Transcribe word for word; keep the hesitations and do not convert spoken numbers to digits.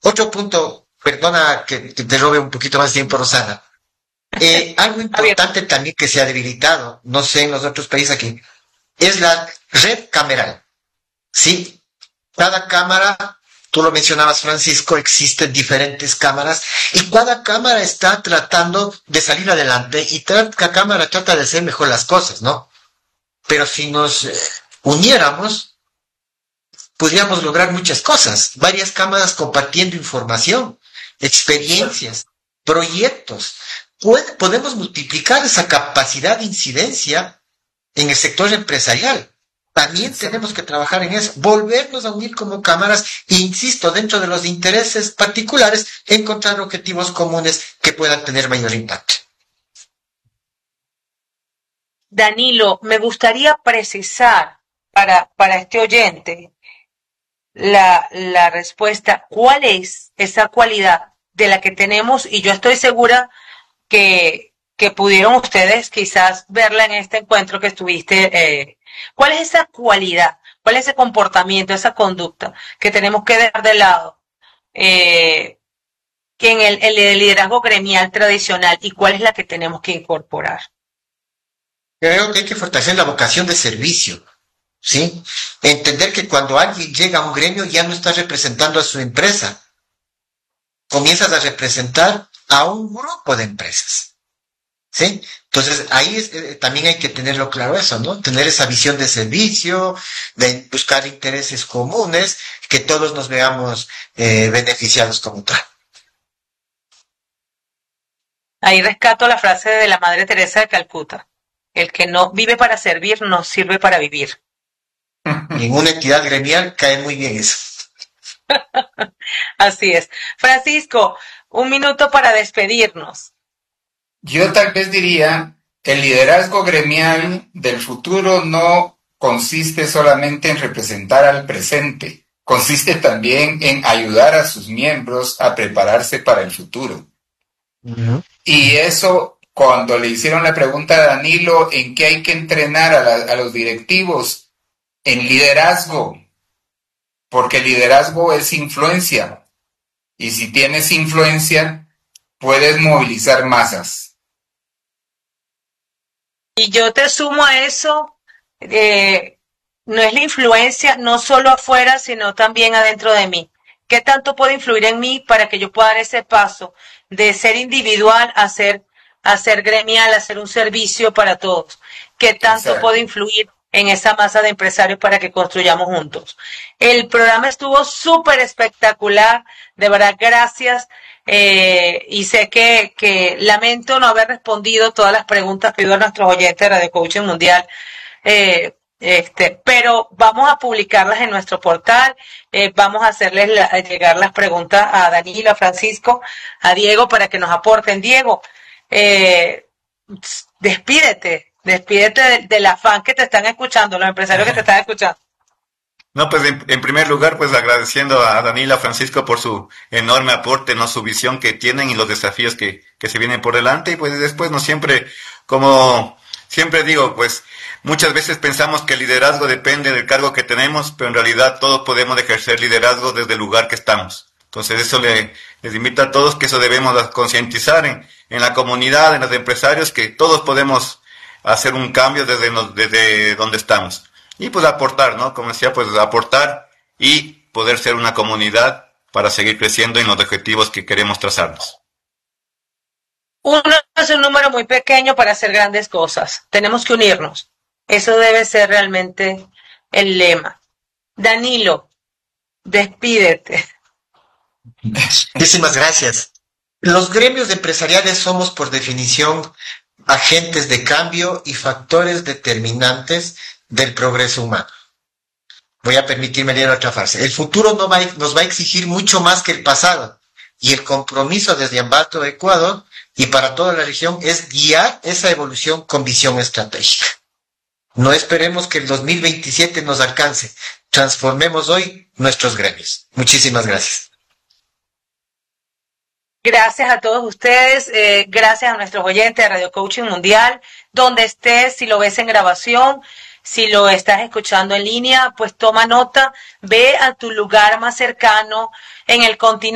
Otro punto, perdona que, que te robe un poquito más de tiempo, Rosana. Eh, algo importante también que se ha debilitado, no sé en los otros países aquí, es la red cameral. Sí, cada cámara, tú lo mencionabas, Francisco, existen diferentes cámaras y cada cámara está tratando de salir adelante y cada cámara trata de hacer mejor las cosas, ¿no? Pero si nos eh, uniéramos, podríamos lograr muchas cosas. Varias cámaras compartiendo información, experiencias, proyectos. Puede, podemos multiplicar esa capacidad de incidencia en el sector empresarial. También tenemos que trabajar en eso, volvernos a unir como cámaras e, insisto, dentro de los intereses particulares, encontrar objetivos comunes que puedan tener mayor impacto. Danilo, me gustaría precisar para, para este oyente la, la respuesta, ¿cuál es esa cualidad de la que tenemos? Y yo estoy segura que, que pudieron ustedes quizás verla en este encuentro que estuviste. Eh, ¿Cuál es esa cualidad? ¿Cuál es ese comportamiento, esa conducta que tenemos que dejar de lado eh, que en el, el liderazgo gremial tradicional y cuál es la que tenemos que incorporar? Creo que hay que fortalecer la vocación de servicio, ¿sí? Entender que cuando alguien llega a un gremio ya no está representando a su empresa, comienzas a representar a un grupo de empresas, ¿sí? Entonces ahí es, eh, también hay que tenerlo claro eso, ¿no? Tener esa visión de servicio, de buscar intereses comunes, que todos nos veamos eh, beneficiados como tal. Ahí rescato la frase de la Madre Teresa de Calcuta. El que no vive para servir, no sirve para vivir. En una entidad gremial cae muy bien eso. Así es. Francisco, un minuto para despedirnos. Yo tal vez diría, el liderazgo gremial del futuro no consiste solamente en representar al presente, consiste también en ayudar a sus miembros a prepararse para el futuro. Uh-huh. Y eso... Cuando le hicieron la pregunta a Danilo en qué hay que entrenar a, la, a los directivos, en liderazgo, porque liderazgo es influencia, y si tienes influencia, puedes movilizar masas. Y yo te sumo a eso, eh, no es la influencia, no solo afuera, sino también adentro de mí. ¿Qué tanto puede influir en mí para que yo pueda dar ese paso de ser individual a ser a ser gremial, a hacer un servicio para todos? ¿Qué tanto Exacto. puede influir en esa masa de empresarios para que construyamos juntos? El programa estuvo súper espectacular, de verdad, gracias. Eh, y sé que, que lamento no haber respondido todas las preguntas que dio a nuestros oyentes de Radio Coaching Mundial. Eh, este, pero vamos a publicarlas en nuestro portal, eh, vamos a hacerles la, a llegar las preguntas a Danilo, a Francisco, a Diego para que nos aporten. Diego, Eh, despídete, despídete del, del afán que te están escuchando, los empresarios que te están escuchando. No, pues en, en primer lugar, pues agradeciendo a Danilo, a Francisco por su enorme aporte, no, su visión que tienen y los desafíos que, que se vienen por delante, y pues después no siempre, como siempre digo, pues muchas veces pensamos que el liderazgo depende del cargo que tenemos, pero en realidad todos podemos ejercer liderazgo desde el lugar que estamos. Entonces eso le, les invito a todos que eso debemos concientizar en, en la comunidad, en los empresarios, que todos podemos hacer un cambio desde, nos, desde donde estamos. Y pues aportar, ¿no? Como decía, pues aportar y poder ser una comunidad para seguir creciendo en los objetivos que queremos trazarnos. Uno es un número muy pequeño para hacer grandes cosas. Tenemos que unirnos. Eso debe ser realmente el lema. Danilo, despídete. Muchísimas gracias. Los gremios empresariales somos por definición agentes de cambio y factores determinantes del progreso humano. Voy a permitirme leer otra frase. El futuro no va, nos va a exigir mucho más que el pasado, y el compromiso desde Ambato, Ecuador, y para toda la región es guiar esa evolución con visión estratégica. No esperemos que el dos mil veintisiete nos alcance. Transformemos hoy nuestros gremios. Muchísimas gracias. Gracias a todos ustedes, eh, gracias a nuestros oyentes de Radio Coaching Mundial, donde estés, si lo ves en grabación, si lo estás escuchando en línea, pues toma nota, ve a tu lugar más cercano en el continente.